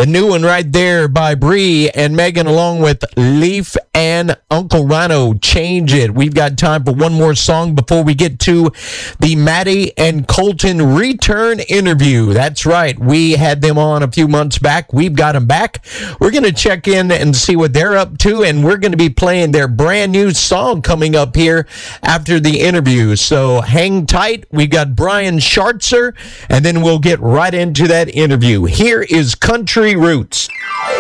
The new one right there by Bree and Megan, along with Leaf and Uncle Rhino, Change It. We've got time for one more song before we get to the Maddie and Colton return interview. That's right. We had them on a few months back. We've got them back. We're going to check in and see what they're up to, and we're going to be playing their brand new song coming up here after the interview. So hang tight. We've got Brian Schartzer, and then we'll get right into that interview. Here is Country Roots.